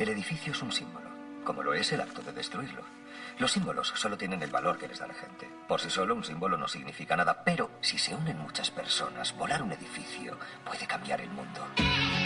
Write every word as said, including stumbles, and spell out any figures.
El edificio es un símbolo, como lo es el acto de destruirlo. Los símbolos solo tienen el valor que les da la gente. Por sí solo, un símbolo no significa nada, pero si se unen muchas personas, volar un edificio puede cambiar el mundo.